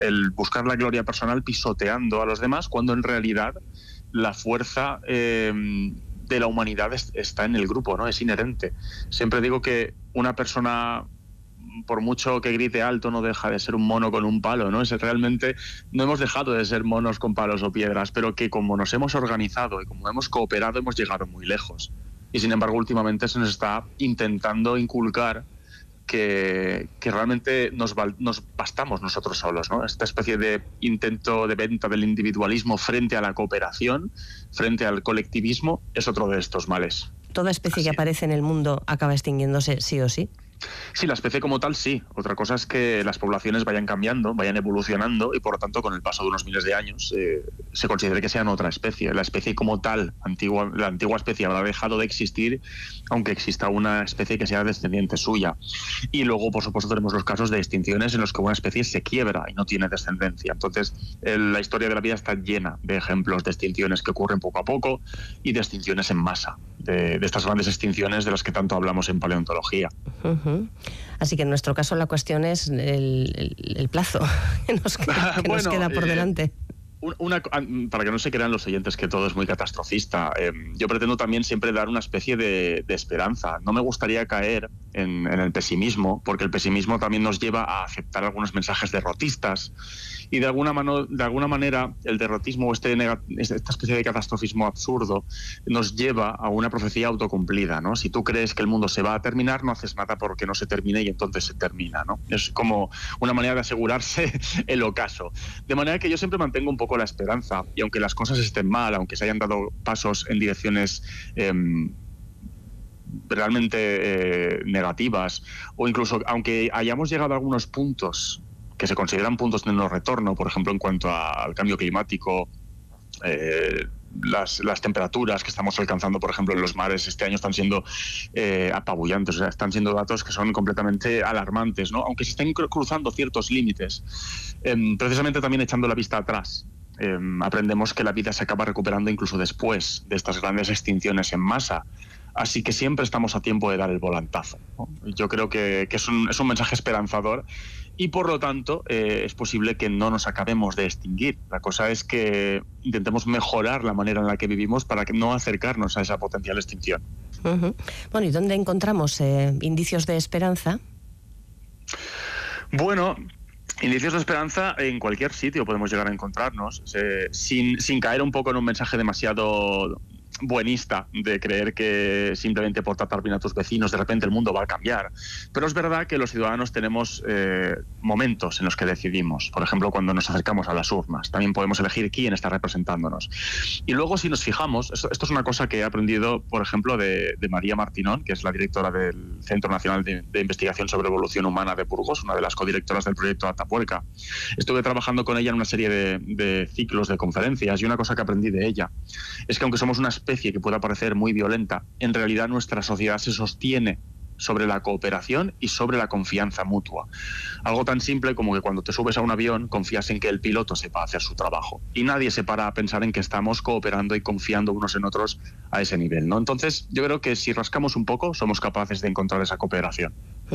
el buscar la gloria personal pisoteando a los demás, cuando en realidad la fuerza de la humanidad está en el grupo, ¿no? Es inherente. Siempre digo que una persona, por mucho que grite alto, no deja de ser un mono con un palo, ¿no? Realmente no hemos dejado de ser monos con palos o piedras, pero que como nos hemos organizado y como hemos cooperado, hemos llegado muy lejos. Y sin embargo, últimamente se nos está intentando inculcar que realmente nos bastamos nosotros solos, ¿no? Esta especie de intento de venta del individualismo frente a la cooperación, frente al colectivismo, es otro de estos males. ¿Toda especie que aparece en el mundo acaba extinguiéndose sí o sí? Sí, la especie como tal sí. Otra cosa es que las poblaciones vayan cambiando, vayan evolucionando y por lo tanto con el paso de unos miles de años se considere que sean otra especie. La especie como tal, la antigua especie, habrá dejado de existir, aunque exista una especie que sea descendiente suya. Y luego, por supuesto, tenemos los casos de extinciones en los que una especie se quiebra y no tiene descendencia. Entonces, la historia de la vida está llena de ejemplos de extinciones que ocurren poco a poco y de extinciones en masa, de estas grandes extinciones de las que tanto hablamos en paleontología. Así que en nuestro caso la cuestión es el plazo que nos queda por delante. Para que no se crean los oyentes que todo es muy catastrofista, yo pretendo también siempre dar una especie de esperanza. No me gustaría caer en el pesimismo, porque el pesimismo también nos lleva a aceptar algunos mensajes derrotistas y de alguna manera el derrotismo o esta especie de catastrofismo absurdo nos lleva a una profecía autocumplida, ¿no? Si tú crees que el mundo se va a terminar, no haces nada porque no se termine y entonces se termina, ¿no? Es como una manera de asegurarse el ocaso. De manera que yo siempre mantengo un poco la esperanza, y aunque las cosas estén mal, aunque se hayan dado pasos en direcciones realmente negativas, o incluso aunque hayamos llegado a algunos puntos que se consideran puntos de no retorno, por ejemplo en cuanto al cambio climático, las temperaturas que estamos alcanzando, por ejemplo, en los mares este año están siendo apabullantes, o sea, están siendo datos que son completamente alarmantes, ¿no? Aunque se estén cruzando ciertos límites, precisamente también echando la vista atrás. Aprendemos que la vida se acaba recuperando incluso después de estas grandes extinciones en masa. Así que siempre estamos a tiempo de dar el volantazo, ¿no? Yo creo que es un mensaje esperanzador y por lo tanto es posible que no nos acabemos de extinguir. La cosa es que intentemos mejorar la manera en la que vivimos para que no acercarnos a esa potencial extinción. Bueno, ¿y dónde encontramos indicios de esperanza? Bueno, indicios de esperanza en cualquier sitio podemos llegar a encontrarnos, sin caer un poco en un mensaje demasiado buenista de creer que simplemente por tratar bien a tus vecinos de repente el mundo va a cambiar. Pero es verdad que los ciudadanos tenemos momentos en los que decidimos. Por ejemplo, cuando nos acercamos a las urnas, también podemos elegir quién está representándonos. Y luego, si nos fijamos, esto es una cosa que he aprendido, por ejemplo, de María Martinón, que es la directora del Centro Nacional de Investigación sobre Evolución Humana de Burgos, una de las codirectoras del proyecto Atapuerca. Estuve trabajando con ella en una serie de ciclos de conferencias, y una cosa que aprendí de ella es que aunque somos una especie que pueda parecer muy violenta, en realidad nuestra sociedad se sostiene sobre la cooperación y sobre la confianza mutua. Algo tan simple como que cuando te subes a un avión confías en que el piloto sepa hacer su trabajo y nadie se para a pensar en que estamos cooperando y confiando unos en otros a ese nivel, ¿no? Entonces yo creo que si rascamos un poco somos capaces de encontrar esa cooperación.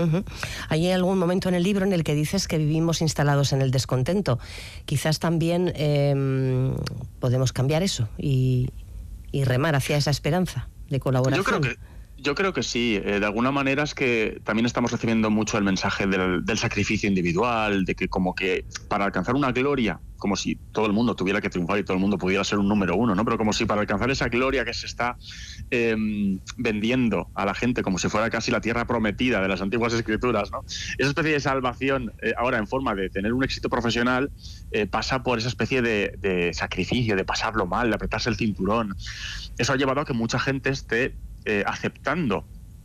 Hay algún momento en el libro en el que dices que vivimos instalados en el descontento. Quizás también podemos cambiar eso y remar hacia esa esperanza de colaboración. Yo creo que sí. De alguna manera es que también estamos recibiendo mucho el mensaje del sacrificio individual, de que como que para alcanzar una gloria, como si todo el mundo tuviera que triunfar y todo el mundo pudiera ser un número uno, ¿no? Pero como si para alcanzar esa gloria que se está vendiendo a la gente como si fuera casi la tierra prometida de las antiguas escrituras, ¿no? Esa especie de salvación ahora en forma de tener un éxito profesional pasa por esa especie de sacrificio, de pasarlo mal, de apretarse el cinturón. Eso ha llevado a que mucha gente esté aceptando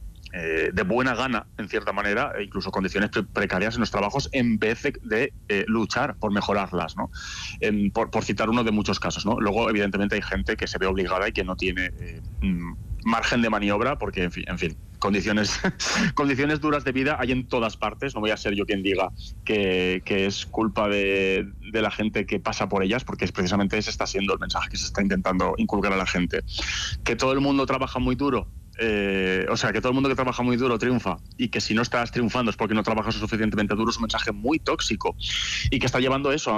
de buena gana, en cierta manera, e incluso condiciones precarias en los trabajos, en vez de luchar por mejorarlas, ¿no? Por citar uno de muchos casos, ¿no? Luego, evidentemente, hay gente que se ve obligada y que no tiene margen de maniobra, porque, en fin, condiciones duras de vida hay en todas partes. No voy a ser yo quien diga que es culpa de la gente que pasa por ellas, porque precisamente ese está siendo el mensaje que se está intentando inculcar a la gente. Que todo el mundo trabaja muy duro, o sea, que todo el mundo que trabaja muy duro triunfa, y que si no estás triunfando es porque no trabajas lo suficientemente duro, es un mensaje muy tóxico y que está llevando eso